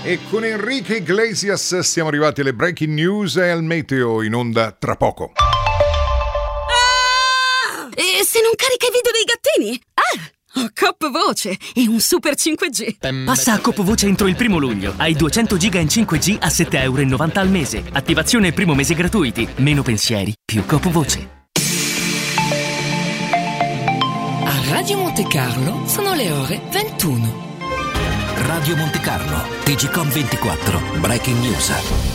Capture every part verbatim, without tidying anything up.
E con Enrique Iglesias siamo arrivati alle breaking news e al meteo in onda tra poco. Ah! E se non carica i video dei gattini? Ah! Ho Coop Voce e un super cinque G. Passa a Coop Voce entro il primo luglio. Hai duecento giga in cinque G a sette virgola novanta euro al mese. Attivazione e primo mese gratuiti. Meno pensieri, più Coop Voce. A Radio Monte Carlo sono le ore ventuno. Radio Monte Carlo, T G Com ventiquattro, Breaking News.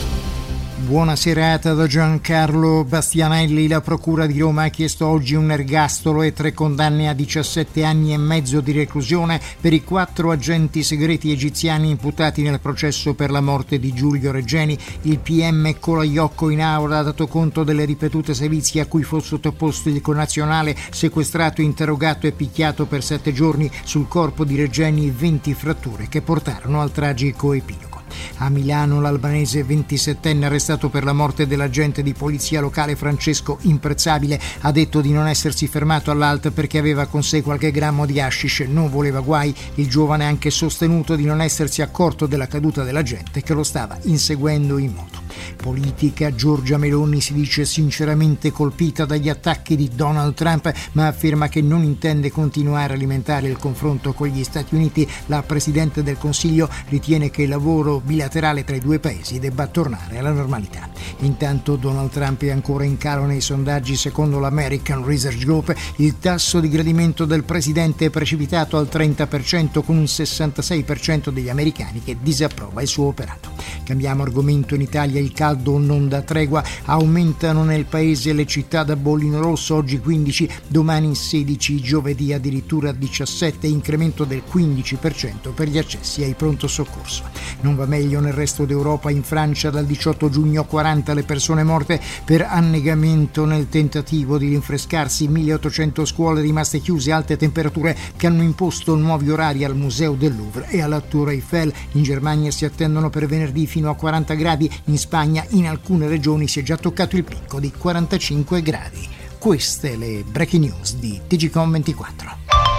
Buona serata da Giancarlo Bastianelli. La Procura di Roma ha chiesto oggi un ergastolo e tre condanne a diciassette anni e mezzo di reclusione per i quattro agenti segreti egiziani imputati nel processo per la morte di Giulio Regeni. Il P M Colaiocco in aula ha dato conto delle ripetute sevizie a cui fu sottoposto il connazionale, sequestrato, interrogato e picchiato per sette giorni. Sul corpo di Regeni venti fratture che portarono al tragico epilogo. A Milano l'albanese ventisettenne arrestato per la morte dell'agente di polizia locale Francesco Imprezzabile ha detto di non essersi fermato all'A L T perché aveva con sé qualche grammo di hashish, non voleva guai. Il giovane ha anche sostenuto di non essersi accorto della caduta dell'agente che lo stava inseguendo in moto. Politica: Giorgia Meloni si dice sinceramente colpita dagli attacchi di Donald Trump, ma afferma che non intende continuare a alimentare il confronto con gli Stati Uniti. La Presidente del Consiglio ritiene che il lavoro bilaterale tra i due paesi debba tornare alla normalità. Intanto Donald Trump è ancora in calo nei sondaggi. Secondo l'American Research Group il tasso di gradimento del presidente è precipitato al trenta per cento, con un sessantasei per cento degli americani che disapprova il suo operato. Cambiamo argomento. In Italia il caldo non dà tregua, aumentano nel paese le città da bollino rosso, oggi quindici, domani sedici, giovedì addirittura diciassette, incremento del quindici per cento per gli accessi ai pronto soccorso. Non va meglio nel resto d'Europa. In Francia dal diciotto giugno quaranta le persone morte per annegamento nel tentativo di rinfrescarsi, milleottocento scuole rimaste chiuse, alte temperature che hanno imposto nuovi orari al Museo del Louvre e alla Tour Eiffel. In Germania si attendono per venerdì fino a quaranta gradi, in Spagna in alcune regioni si è già toccato il picco di quarantacinque gradi. Queste le breaking news di T G Com ventiquattro.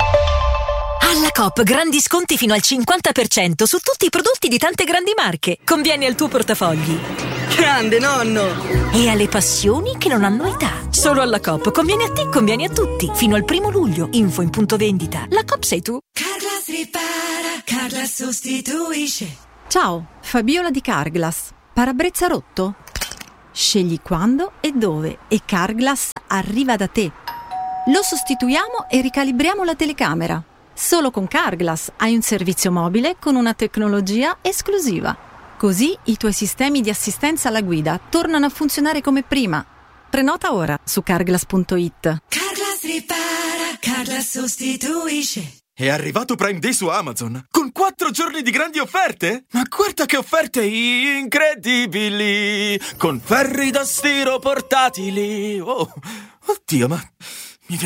Alla Coop grandi sconti fino al cinquanta per cento su tutti i prodotti di tante grandi marche. Conviene al tuo portafogli. Grande nonno! E alle passioni che non hanno età. Solo alla Coop conviene a te, conviene a tutti. Fino al primo luglio. Info in punto vendita. La Coop sei tu. Carglass ripara, Carglass sostituisce. Ciao, Fabiola di Carglass. Parabrezza rotto? Scegli quando e dove e Carglass arriva da te. Lo sostituiamo e ricalibriamo la telecamera. Solo con Carglass hai un servizio mobile con una tecnologia esclusiva. Così i tuoi sistemi di assistenza alla guida tornano a funzionare come prima. Prenota ora su carglass punto it. Carglass ripara, Carglass sostituisce. È arrivato Prime Day su Amazon, con quattro giorni di grandi offerte? Ma guarda che offerte incredibili! Con ferri da stiro portatili! Oh, oddio, ma